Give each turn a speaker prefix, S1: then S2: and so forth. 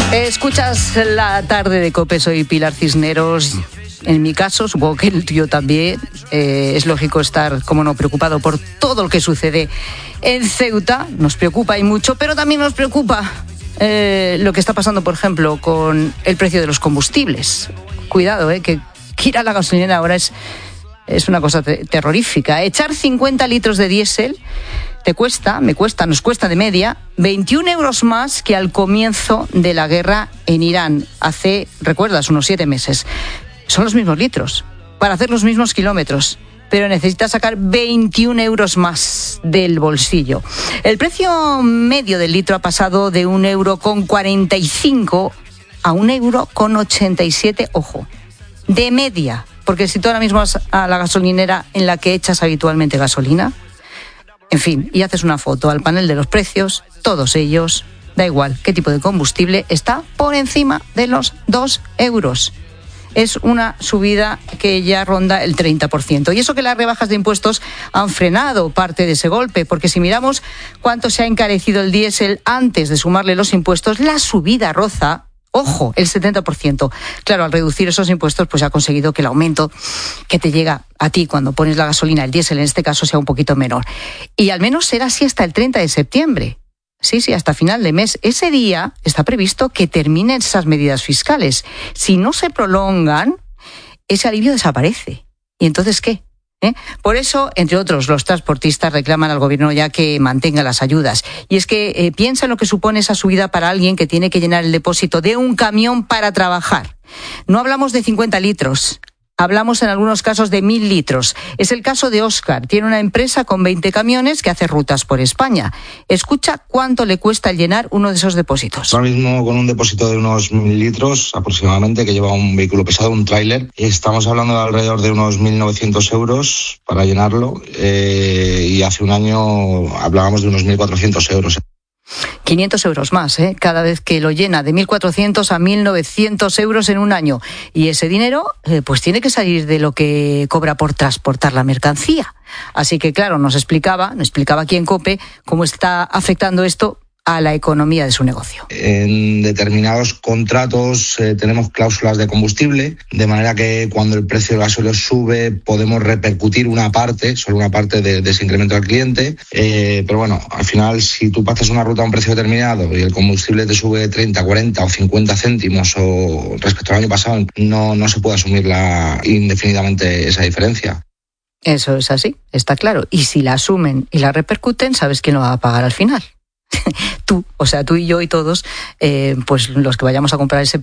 S1: Escuchas la tarde de COPE, soy Pilar Cisneros. En mi caso, supongo que el tuyo también, es lógico estar, como no, preocupado por todo lo que sucede en Ceuta. Nos preocupa y mucho, pero también nos preocupa lo que está pasando, por ejemplo, con el precio de los combustibles. Cuidado, que ir a la gasolinera ahora es una cosa terrorífica. Echar 50 litros de diésel nos cuesta de media 21 euros más que al comienzo de la guerra en Irán, hace, recuerdas, unos 7 meses. Son los mismos litros, para hacer los mismos kilómetros, pero necesitas sacar 21 euros más del bolsillo. El precio medio del litro ha pasado de 1,45 € a 1,87 €, ojo, de media, porque si tú ahora mismo vas a la gasolinera en la que echas habitualmente gasolina, en fin, y haces una foto al panel de los precios, todos ellos, da igual qué tipo de combustible, está por encima de los 2 euros. Es una subida que ya ronda el 30%. Y eso que las rebajas de impuestos han frenado parte de ese golpe, porque si miramos cuánto se ha encarecido el diésel antes de sumarle los impuestos, la subida roza, ojo, el 70%. Claro, al reducir esos impuestos, pues ha conseguido que el aumento que te llega a ti cuando pones la gasolina, el diésel en este caso, sea un poquito menor. Y al menos será así hasta el 30 de septiembre. Sí, hasta final de mes. Ese día está previsto que terminen esas medidas fiscales. Si no se prolongan, ese alivio desaparece. ¿Y entonces qué? Por eso, entre otros, los transportistas reclaman al gobierno ya que mantenga las ayudas. Y es que piensa en lo que supone esa subida para alguien que tiene que llenar el depósito de un camión para trabajar. No hablamos de 50 litros. Hablamos en algunos casos de 1.000 litros. Es el caso de Óscar. Tiene una empresa con 20 camiones que hace rutas por España. Escucha cuánto le cuesta llenar uno de esos depósitos.
S2: Ahora mismo con un depósito de unos 1.000 litros aproximadamente, que lleva un vehículo pesado, un tráiler, estamos hablando de alrededor de unos 1.900 euros para llenarlo, y hace un año hablábamos de unos 1.400 euros.
S1: 500 euros más, cada vez que lo llena, de 1.400 a 1.900 euros en un año. Y ese dinero, pues tiene que salir de lo que cobra por transportar la mercancía. Así que, claro, nos explicaba aquí en COPE cómo está afectando esto a la economía de su negocio.
S2: En determinados contratos tenemos cláusulas de combustible, de manera que cuando el precio del gasóleo sube podemos repercutir solo una parte de ese incremento al cliente, pero bueno, al final si tú pasas una ruta a un precio determinado y el combustible te sube 30, 40 o 50 céntimos o respecto al año pasado, no se puede asumir indefinidamente esa diferencia.
S1: Eso es así, está claro. Y si la asumen y la repercuten, ¿sabes quién lo va a pagar al final? Tú y yo y todos, pues los que vayamos a comprar ese